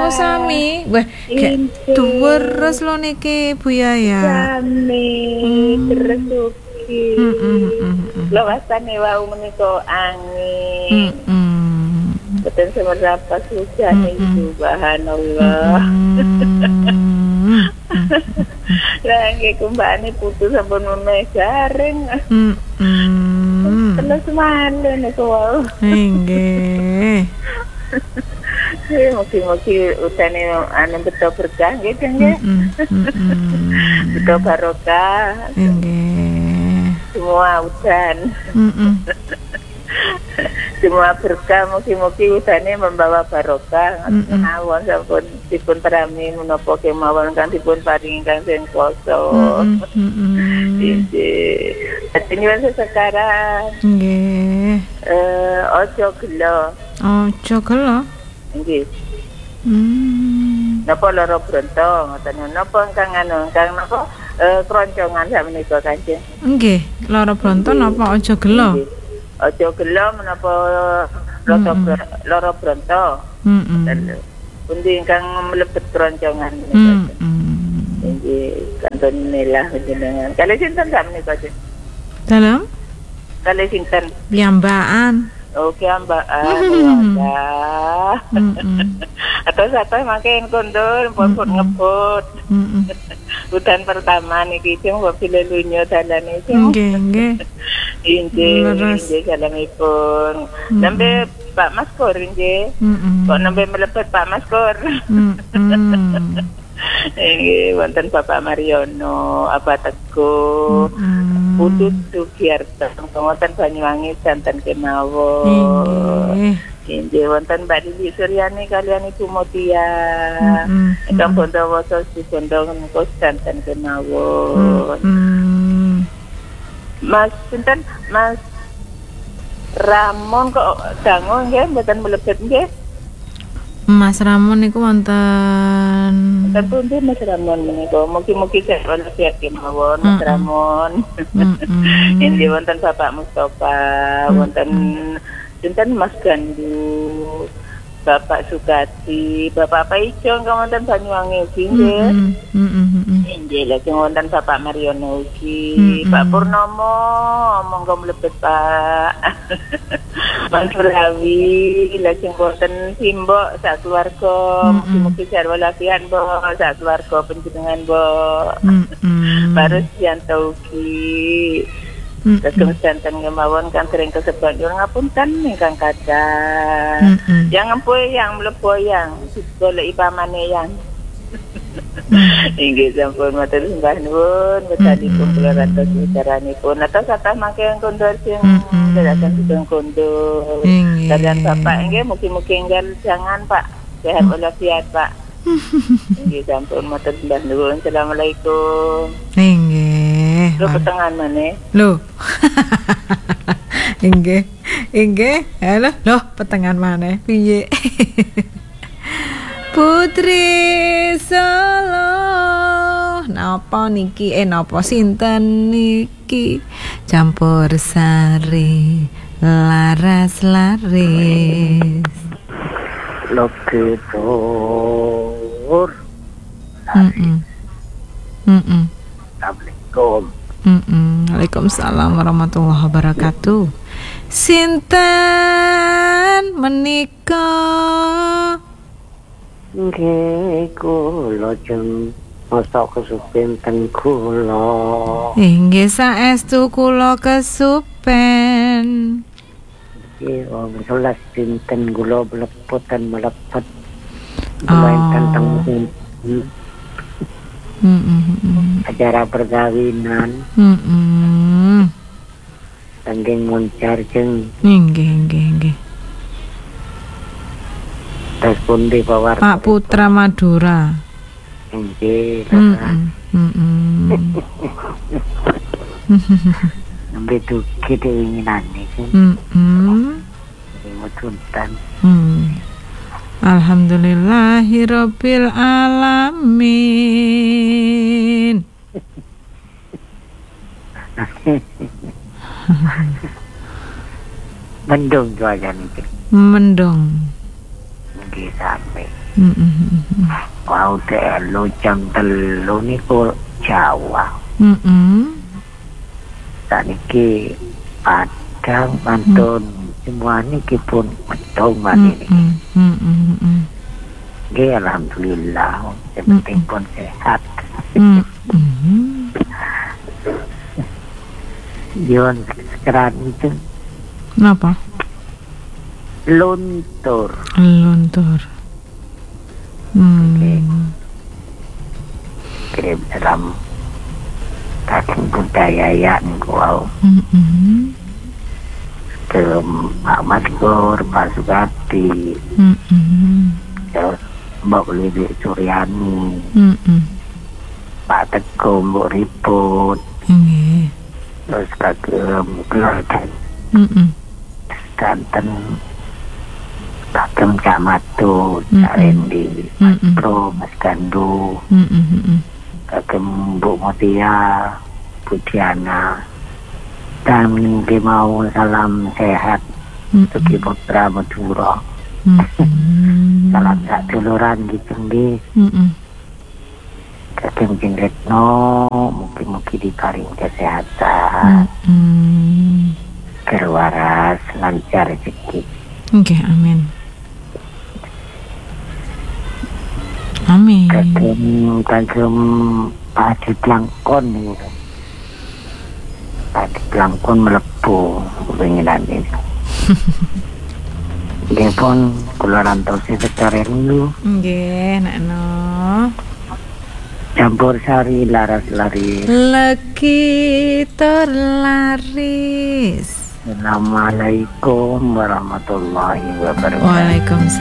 sami. Wah, kayak terus lo niki Bu Yaya. Sami tersuki. Lo wasane wau menika angin. Betul seberapa susah itu subhanallah. Lagi kembali putus sampun garing. Terus malu niku wau. Nggih. Mugi-mugi utane anu beto berkah nggih nggih. Beto barokah. Nggih. Semua udan. Semua berkah, mugi-mugi udane membawa barokah. Awon sampun dipun terami menapa kemawon kan dipun paringi kang sing kuwasa. Nggih. Nyuwun sekarang. Nggih. Ojo gelo. Ojo gelo. Nggih. Napa lara bronto ngoten napa kang anu kang napa kroncongan sakmenika Kanjeng. Nggih, lara bronto napa aja gelo. Aja gelo menapa lara bronto. Pundi ingkang mlebet kroncongan menika. Nggih, kanton nilah jenengan. Kali sinten sakmenika, Cik? Dalam? Kali sinten? Piyambakan. Oke, Mbak. Atau makin kondur, pun ngebut. Hutan pertama niki sing mobil lunyo dalan iki. Nggih. Inggih salamipun. Nembe Pak Maskor nggih. Kok nembe mlebet Pak Maskor. Nggih wonten Bapak Mariono, Abah Teguh. Putut Sugiarto, wonten Banyuwangi santen kemawon. Inggih wonten Mbak Didi Suryani kalian Ibu Mutia. Ingkang Bondowoso Bondo menika santen kemawon. Mas sinten Mas Ramon kok dangu nggih mboten mlebet nggih. Mas Ramon niku wonten pundi Mas Ramon menika mugi-mugi sehat kemawon Mas Ramon. Inggih wonten Bapak Mustofa, wonten sinten Mas Gandu, Bapak Sukati, Bapak Paijo wonten Banyuwangi nggih. Inggih lajeng wonten Bapak Mariono ugi, Pak Purnomo monggo mlebet Pak. Mansur Hawi lajeng wonten Simbok sak keluarga, mugi-mugi sarwa lafiat Mbok sak keluarga panjenengan Mbok. Baru Yanto ugi. Kagem santen kemawon kan sering kesebat nyuwun ngapunten ingkang kadang. Yang empuh yang mleboyang goleki pamane yang. Inggih sampun matur sembah nuwun betanipun kula rantos wicaranipun atas mangke kondur sing dadakan sedang kondur. Kalian Bapak nggih mugi-mugi enggal jangan Pak sehat walafiat Pak. Inggih sampun matur sembah nuwun. Assalamualaikum. Nggih. Lho petengan maneh. Lho. Inggih. Halo, loh petengan maneh piye? Putri Solo napa niki napa sinten niki campur sari laras laris Lokitur. Assalamualaikum. Waalaikumsalam warahmatullahi wabarakatuh. Sinten menika Nggih kula jeng masa kesupen kula. Inggih saestu kula kesupen. Nggih wong 11 dinten kula mleputan mlepet. Wonten acara perkawinan. Tangking moncar jeng. Nggih. Terus pundi Pak Pak Putra Madura. Nggih. Nembe dugi keinginan iki. Mutuntan. Alhamdulillahirabbil alamin. Mendung cuaca niki. Mendung. Nggih sampe. Wau telu jam 3 niku Jawa. Saniki Padang, mantun semua niki pun betul manini. Nggih alhamdulillah, yang penting pun sehat. Yon sekarang itu Kenapa? luntur. Kirim dalam kaki budaya yang wow. Ke Pak Maskur, Pak Sugati, Mbak Lili Suryani, Pak Teguh, Mbak Riput, terus kagem keluarga Banten, kagem Camatu, Cak Rendi, Mas Pro, Mas Gandu, kagem Bu Mutia, Bu Diana, dan mau salam sehat untuk Putra Madura. Salam sak duluran gitu nggih. Kagem Jeng Retno, mungkin diparing kesehatan. Kerwaras lancar rezeki. Oke, amin. Amin. Kagem Pak Adi Plangkon niku. Pak Adi Plangkon mlebu penginan ini. Nggih pun kula rantosi secara rindu. Nggih, Nekno. Campur sari laras lari. Lagi terlaris. Assalamualaikum warahmatullahi wabarakatuh. Waalaikumsalam.